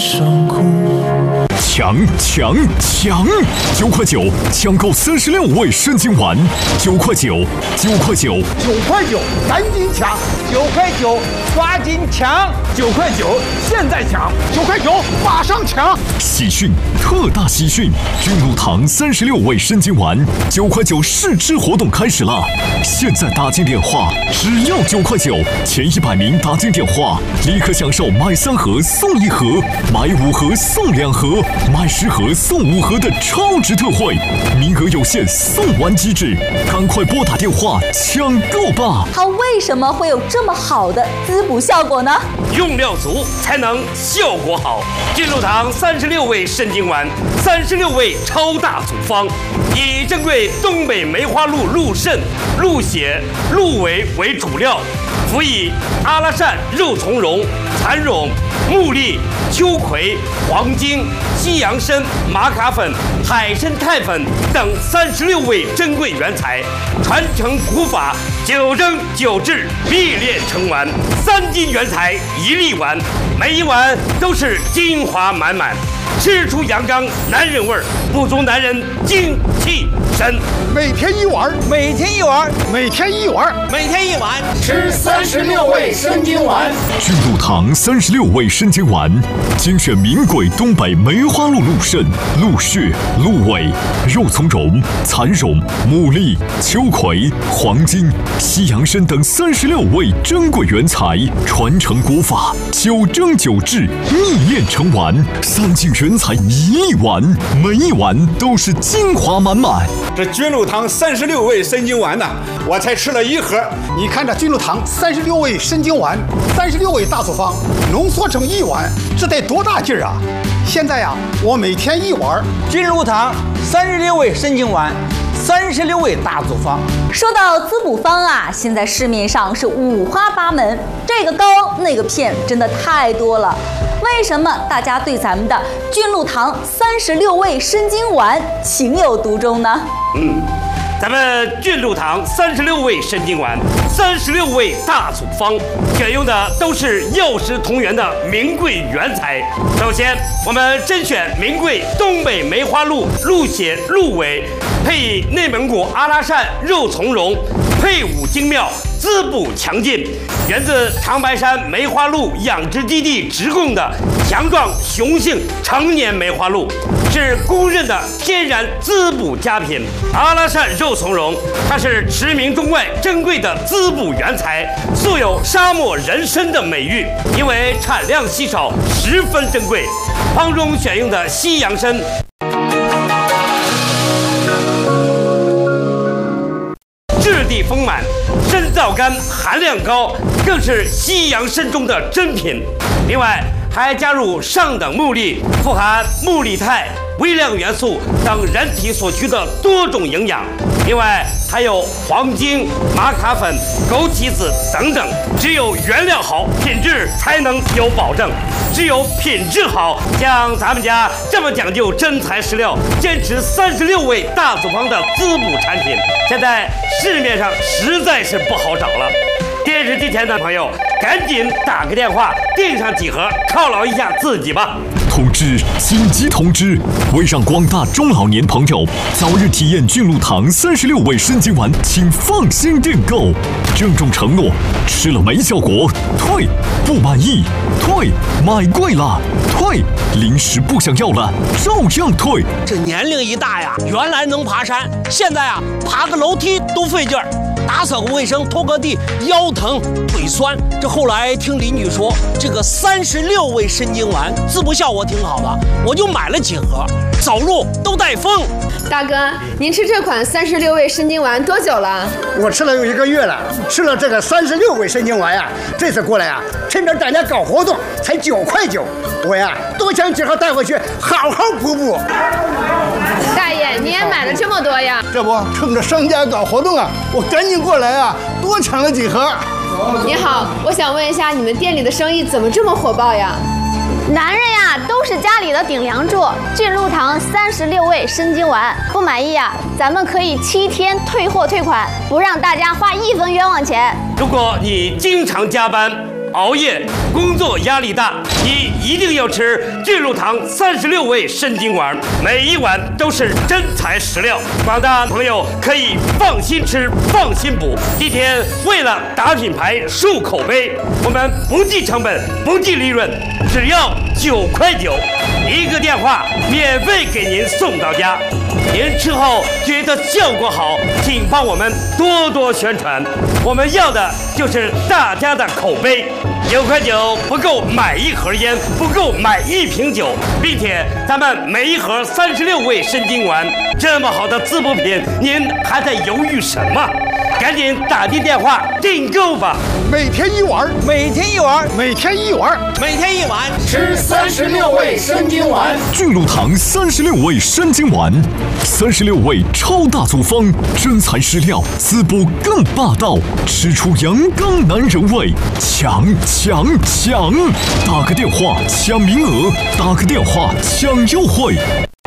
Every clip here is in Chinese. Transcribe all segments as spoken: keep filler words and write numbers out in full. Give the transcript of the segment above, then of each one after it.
上空。 抢抢抢！九块九抢购三十六味生津丸，九块九，九块九， 九块九，赶紧抢！九块九，抓紧抢！九块九，现在抢！九块九，马上抢！ 喜讯，特大喜讯！君鹿堂三十六味生津丸，九块九试吃活动开始了！现在打进电话，只要九块九，前一百名打进电话，立刻享受买三盒送一盒，买五盒送两盒。买十盒送五盒的超值特惠，名额有限，送完即止，赶快拨打电话抢购吧！ 它为什么会有这么好的滋补效果呢？ 用料足才能效果好。君鹿堂三十六味生津丸，三十六味超大组方，以珍贵东北梅花鹿鹿肾、鹿血、鹿尾为主料，辅以阿拉善、肉苁蓉、蚕苇、木栗、秋葵、黄精、西洋参、玛卡粉、海参肽粉等三十六味珍贵原材，传承古法，九蒸九制，秘炼成丸，三斤原材一粒丸，每一丸都是精华满满，吃出阳刚男人味儿，补足男人精气神。 每天一碗，每天一碗，每天一碗，每天一碗，吃三十六味生津丸。 君鹿堂三十六味生津丸，精选名贵东北梅花鹿鹿肾、鹿血、鹿尾、肉苁蓉、蚕苇、木栗、秋葵、黄精、西洋参等三十六味珍贵原材，传承古法，九蒸九制，秘炼成丸，三斤原材一粒丸，每一丸都是精华满满。 这君鹿堂三十六味生津丸呢，我才吃了一盒。 你看这君鹿堂三十六味生津丸，三十六味大组方浓缩成一丸，这得多大劲儿啊！现在呀、啊，我每天一碗。 君鹿堂三十六味生津丸，三十六味大组方。 说到滋补方啊，现在市面上是五花八门，这个膏那个片，真的太多了。为什么大家对咱们的君鹿堂三十六味生津丸情有独钟呢？ 嗯，咱们君鹿堂三十六味生津丸，三十六味大组方，选用的都是药食同源的名贵原材。首先，我们甄选名贵东北梅花鹿鹿血、鹿尾，配以内蒙古阿拉善、肉苁蓉，配伍精妙，滋补强劲，源自长白山梅花鹿养殖基地直供的强壮雄性成年梅花鹿，是公认的天然滋补佳品。阿拉善肉苁蓉，它是驰名中外珍贵的滋补原材，素有沙漠人参的美誉，因为产量稀少，十分珍贵。方中选用的西洋参，质地丰满，参皂苷含量高，更是西洋参中的珍品。另外还加入上等木栗，富含木栗肽、微量元素等人体所需的多种营养。另外还有黄精、玛卡粉、枸杞子等等。只有原料好，品质才能有保证。只有品质好，像咱们家这么讲究真材实料，坚持三十六味大组方的滋补产品，现在市面上实在是不好找了。电视机前的朋友，赶紧打个电话订上几盒，犒劳一下自己吧。 通知！紧急通知！为让广大中老年朋友早日体验君鹿堂三十六味生津丸，请放心订购。郑重承诺：吃了没效果，退；不满意，退；买贵了，退；零食不想要了，照样退。 这年龄一大呀，原来能爬山，现在啊，爬个楼梯都费劲儿。打扫个卫生，拖个地，腰疼腿酸。这后来听邻居说，这个三十六味生津丸滋补效果挺好的，我就买了几盒，走路都带风。 大哥，您吃这款三十六味生津丸多久了？ 我吃了有一个月了，吃了这个三十六味生津丸呀，这次过来呀，趁着大家搞活动，才九块九，我呀多想几盒带回去，好好补补。 大爷，你也买了这么多呀？ 这不，趁着商家搞活动啊，我赶紧过来啊，多抢了几盒。 你好，我想问一下，你们店里的生意怎么这么火爆呀？ 男人呀，都是家里的顶梁柱。君鹿堂三十六味生津丸，不满意呀，咱们可以七天退货退款，不让大家花一分冤枉钱。 如果你经常加班， 熬夜、工作压力大，你一定要吃俊鹿堂三十六味参精丸，每一碗都是真材实料。广大朋友可以放心吃，放心补。今天为了打品牌、树口碑，我们不计成本，不计利润，只要九块九，一个电话免费给您送到家。您吃后觉得效果好，请帮我们多多宣传。我们要的就是大家的口碑。九块九不够买一盒烟，不够买一瓶酒，并且咱们每一盒三十六味参精丸，这么好的滋补品，您还在犹豫什么？赶紧打进电话订购吧！ 每天一碗， 每天一碗， 每天一碗， 每天一碗， 吃三十六味参精丸。 俊鹿堂三十六味参精丸，三十六味超大组方，真材实料，滋补更霸道，吃出阳刚男人味，抢抢抢！打个电话抢名额，打个电话抢优惠。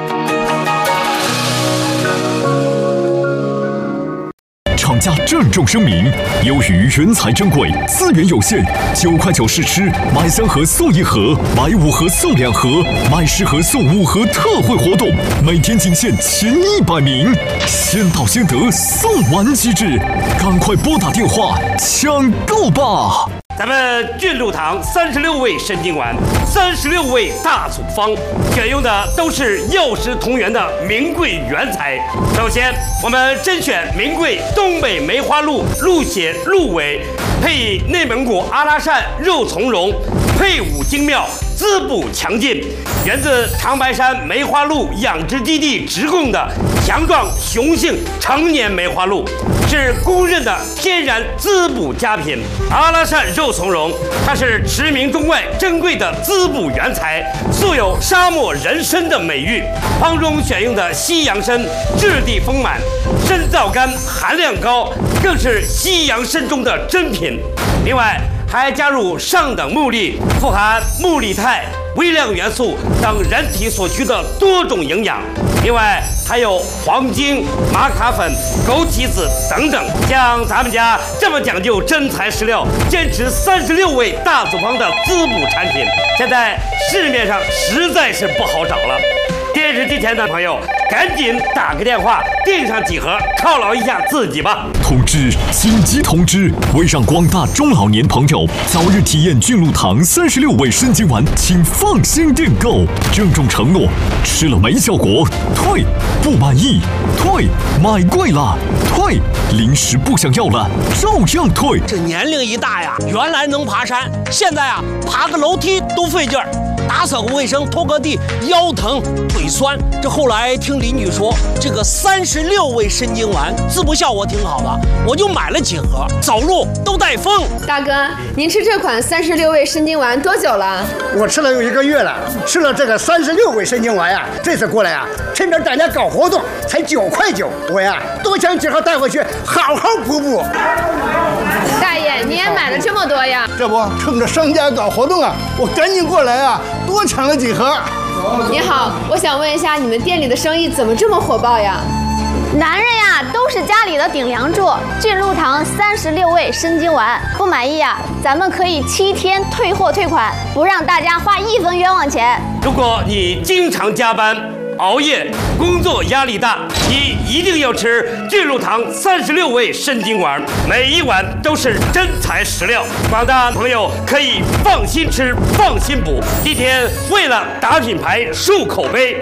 厂家郑重声明：由于原材珍贵，资源有限，九块九试吃，买三盒送一盒，买五盒送两盒，买十盒送五盒特惠活动，每天仅限前一百名，先到先得，送完即至，赶快拨打电话抢购吧！ 咱们俊鹿堂三十六味参精丸，三十六味大组方，选用的都是药食同源的名贵原材。首先，我们甄选名贵东北梅花鹿鹿血、鹿尾，配以内蒙古阿拉善肉苁蓉，配伍精妙，滋补强劲，源自长白山梅花鹿养殖基地直供的强壮雄性成年梅花鹿，是公认的天然滋补佳品。阿拉善肉苁蓉，它是驰名中外珍贵的滋补原材，素有沙漠人参的美誉。方中选用的西洋参质地丰满，参皂苷含量高，更是西洋参中的珍品。另外，还加入上等木粒，富含木力肽、微量元素等人体所需的多种营养。另外还有黄精、玛卡粉、枸杞子等等。像咱们家这么讲究真材实料，坚持三十六味大组方的滋补产品，现在市面上实在是不好找了。电视机前的朋友，赶紧打个电话订上几盒，犒劳一下自己吧。 通知！紧急通知！为让广大中老年朋友早日体验俊鹿堂三十六味参精丸，请放心订购。郑重承诺：吃了没效果，退；不满意，退；买贵了，退；零食不想要了，照样退。 这年龄一大呀，原来能爬山，现在啊，爬个楼梯都费劲儿。打扫个卫生，拖个地，腰疼腿酸。这后来听邻居说，这个三十六味参精丸滋补效果挺好的，我就买了几盒，走路都带风。 大哥，您吃这款三十六味参精丸多久了？ 我吃了有一个月了，吃了这个三十六味参精丸呀，这次过来呀，趁着大家搞活动，才九块九，我呀多抢几盒带回去，好好补补。 大爷，你也买了这么多呀？ 这不趁着商家搞活动啊，我赶紧过来啊，多抢了几盒。 你好，我想问一下，你们店里的生意怎么这么火爆呀？ 男人呀，都是家里的顶梁柱。俊鹿堂三十六味参精丸，不满意呀，咱们可以七天退货退款，不让大家花一分冤枉钱。 如果你经常加班、熬夜，工作压力大，你一定要吃俊鹿堂三十六味参精丸，每一碗都是真材实料。广大朋友可以放心吃，放心补。今天为了打品牌、树口碑，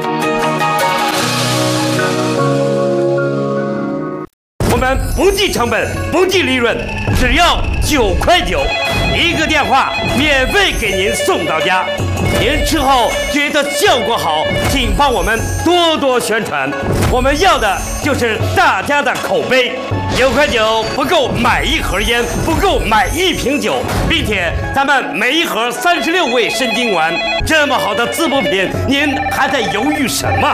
我们不计成本，不计利润，只要九块九，一个电话免费给您送到家。您吃后觉得效果好，请帮我们多多宣传。我们要的就是大家的口碑。九块九不够买一盒烟，不够买一瓶酒，并且咱们每一盒三十六味参精丸，这么好的滋补品，您还在犹豫什么？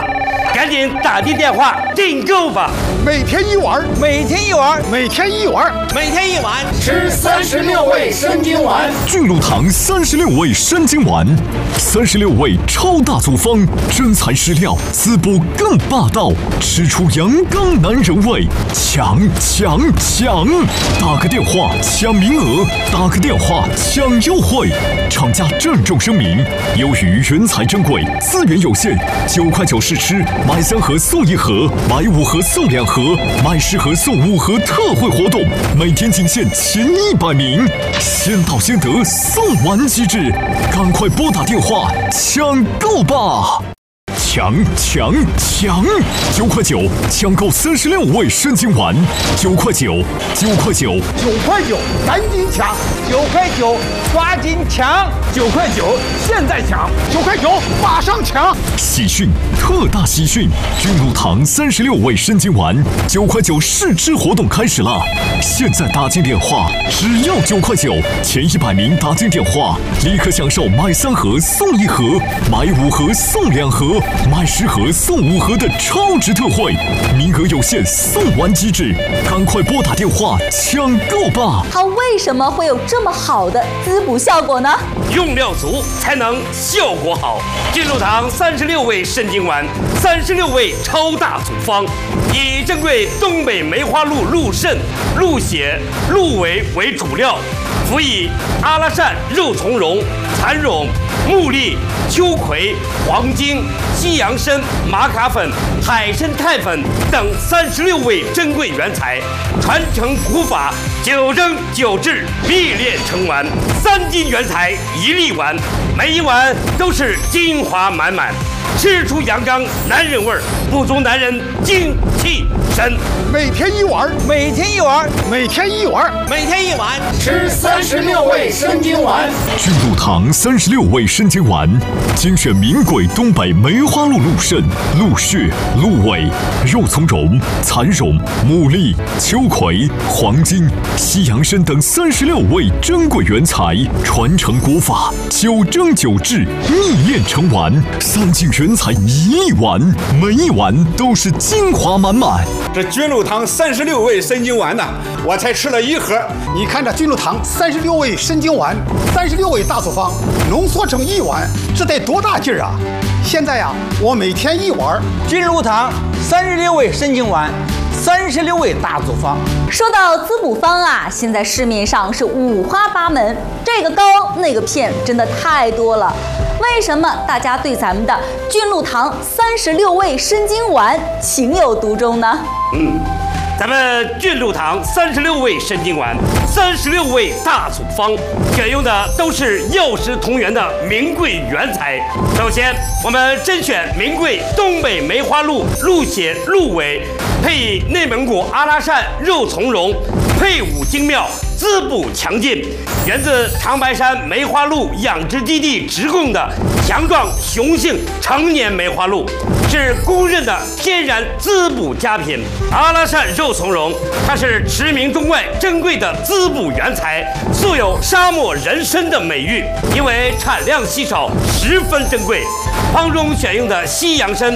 赶紧打进电话订购吧！ 每天一碗， 每天一碗， 每天一碗， 每天一碗， 吃三十六味生津丸。 菌露堂三十六味生津丸，三十六味超大组方，真材实料，滋补更霸道，吃出阳刚男人味，抢抢抢！打个电话抢名额，打个电话抢优惠。厂家郑重声明：由于原材珍贵，资源有限，九块九试吃，买三盒送一盒，买五盒送两盒，买十盒送五盒特惠活动，每天仅限前一百名，先到先得，送完即止，赶快拨打电话抢购吧！抢抢抢！九块九抢购三十六味生津丸，九块九，九块九， 九块九，赶紧抢！ 九块九，抓紧抢！九块九，现在抢！ 九块九，马上抢！ 喜讯，特大喜讯！菌露堂三十六味生津丸，九块九试吃活动开始了！现在打进电话，只要九块九，前一百名打进电话，立刻享受买三盒送一盒，买五盒送两盒。买十盒送五盒的超值特惠，名额有限，送完即止，赶快拨打电话抢购吧！ 它为什么会有这么好的滋补效果呢？ 用料足才能效果好。菌露堂三十六味生津丸，三十六味超大组方，以珍贵东北梅花鹿鹿肾、鹿血、鹿尾为主料，辅以阿拉善、肉苁蓉、蚕蓉、木栗、秋葵、黄精、西洋参、玛卡粉、海参肽粉等三十六味珍贵原材，传承古法，九蒸九制，秘炼成丸，三斤原材一粒丸，每一碗都是精华满满，吃出阳刚男人味儿，补足男人精气神。 每天一碗， 每天一碗， 每天一碗， 每天一碗， 吃三十六味生津丸。 菌露堂三十六味生津丸，精选名贵东北梅花鹿鹿肾、鹿血、鹿尾、肉苁蓉、蚕蓉、牡蛎、秋葵、黄精、西洋参等三十六味珍贵原材，传承古法，九蒸九制，秘炼成丸，三斤原材一粒丸，每一碗都是精华满满。 这菌露堂三十六味生津丸呢，我才吃了一盒。 你看这菌露堂三十六味生津丸，三十六味大组方浓缩成一碗，这得多大劲儿啊！现在呀，我每天一碗。 菌露堂三十六味生津丸，三十六味大组方。 说到滋补方啊，现在市面上是五花八门，这个膏那个片真的太多了。为什么大家对咱们的菌露堂三十六味生津丸情有独钟呢？ 嗯，咱们菌露堂三十六味生津丸，三十六味大组方，选用的都是药食同源的名贵原材。首先，我们甄选名贵东北梅花鹿鹿血、鹿尾，配以内蒙古阿拉善、肉苁蓉，配伍精妙，滋补强劲，源自长白山梅花鹿养殖基地直供的强壮雄性成年梅花鹿，是公认的天然滋补佳品。阿拉善肉苁蓉，它是驰名中外珍贵的滋补原材，素有沙漠人参的美誉，因为产量稀少，十分珍贵。方中选用的西洋参，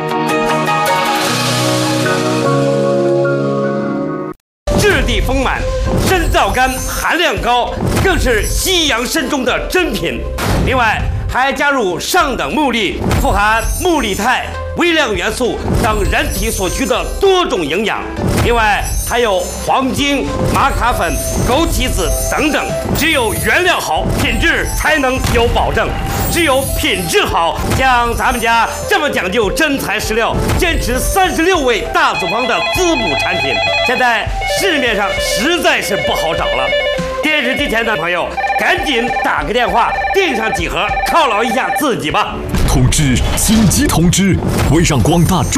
质地丰满，参皂苷含量高，更是西洋参中的珍品。另外，还加入上等木栗，富含木栗肽、微量元素等人体所需的多种营养。另外还有黄精、玛卡粉、枸杞子等等。只有原料好，品质才能有保证。只有品质好，像咱们家这么讲究真材实料，坚持三十六味大组方的滋补产品，现在市面上实在是不好找了。电视机前的朋友，赶紧打个电话订上几盒，犒劳一下自己吧。 通知，紧急通知！为让广大中